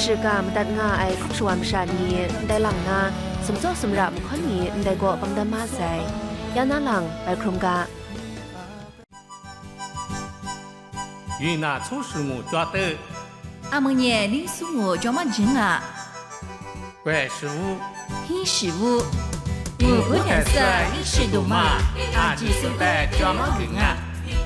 是กามดัดงาไอฟุกชวนประชานีได้หลังนาสมจสมรับคนนี้ได้ก็บังดามาใส่ยานาหลังไปครุมกา云南草树木抓得， 阿蒙年林苏木叫么人啊？ 怪事物， 很事物，我不认识历史多嘛，阿几时代叫么人啊？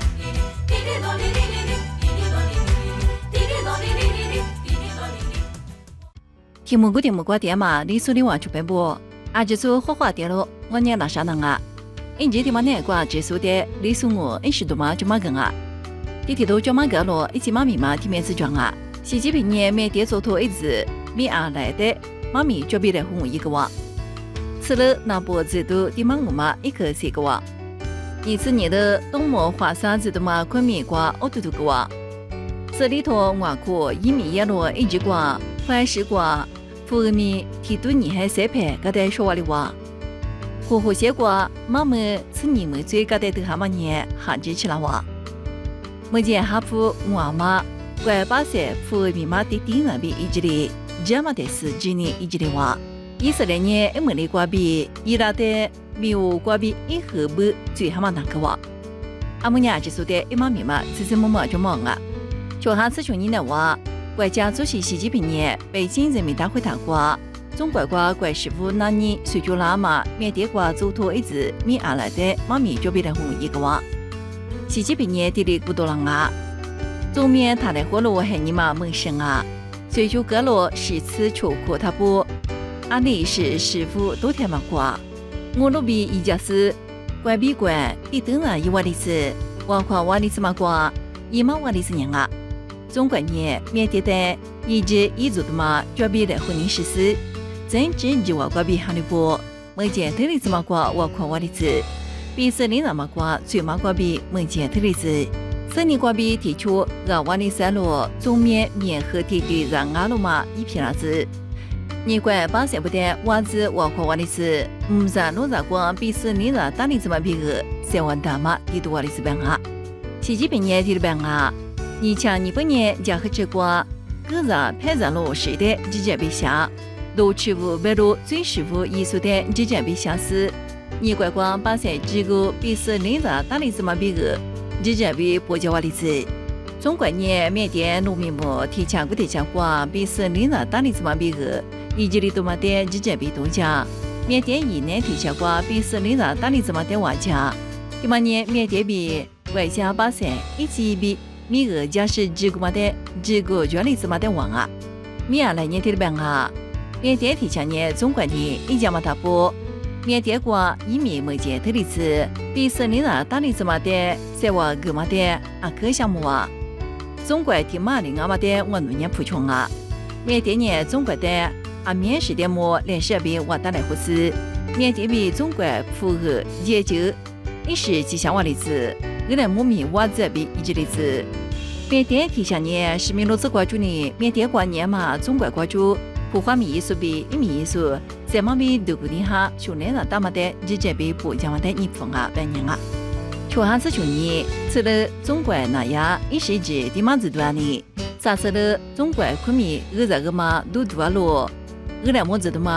听木古的木瓜店嘛，历史的话就白不，阿几组花花店咯，我年那啥能啊？因这地方呢，瓜结束的历史木历史多嘛叫么人啊？地铁都叫么个咯，一起妈咪嘛体面子装啊。习近平年每天做头一次，米阿来的妈咪就比来哄一个娃。吃了那波制度的忙我嘛一个四个娃。一次年的冬末花沙制度嘛昆明瓜2多个娃。这里头外国移民也落一只瓜，凡是瓜，富人民提督你还三盘个在说话的娃。活些瓜，妈们吃你们最个在头下么年限制起来娃。目前哈普我妈怪把些富人民嘛的第二比一直里，这么的是今年一直里话，以色列年一门的瓜比伊拉的没有瓜比一盒不最哈嘛那个话，阿姆娘就说的一妈咪嘛，只是默默就忙啊。就哈次去年的话，国家主席习近平年北京人民大会谈过，中国国师傅那年随就拉嘛，缅甸国走脱一直米阿来的妈咪就比来红一个话。习近平年地里古多人啊，中面他的活路还你妈门生啊，所以就各路是次求过他不，阿里是师傅都天嘛挂，我路比一家是关闭关一等人一万里次，我夸万里次嘛挂，一万万里次人啊，中国年缅甸的一直一族的嘛，准备的婚姻实施，真正就我关闭哈里不，目前特里次嘛挂我夸万里次。比森林那么瓜，最嘛瓜比目前特例子，森林瓜比提出让万里山路中面面和地对让阿路嘛一片拉子，你管把谁不得娃子我夸万里子，让路让光比森林那大里子嘛比个3万大嘛地多万里子办啊，习近平年地的办啊，你像日本年家和这瓜，个让拍上路时的直接被下，路去无白路最师傅艺术的直接被下死。你乖乖把些这个比是领导大例子嘛比个，直接比国家话例子。中国年缅甸农民们提前过的结果，比是领导大例子嘛比个，以及里头嘛的直接比多家。缅甸一年提前过比是领导大例子嘛的外家，第嘛年缅甸比外家把些一起比米个家是这个嘛的这个原例子嘛的王啊。米亚来年的办啊，缅甸提前年中国的一家嘛他不。缅甸国移民目前特例子比森林那大例子嘛的3万个嘛的阿克项目啊，中国的马林阿嘛的我农年普穷啊，缅甸年中国的阿缅是的么连设备我带来护士，缅甸比中国符合研究，一是吉祥话例子，二来木米我这比一级例子，缅甸提下年是民罗子国主呢，缅甸国年嘛中国国主。普华米艺术比一米艺术，在马比独个地下，去年那大马的直接被不讲完的日本啊半年啊，去下次去年，除了中国那样一时之地马子端呢，啥时了中国昆明200个嘛都多了，200么子的嘛。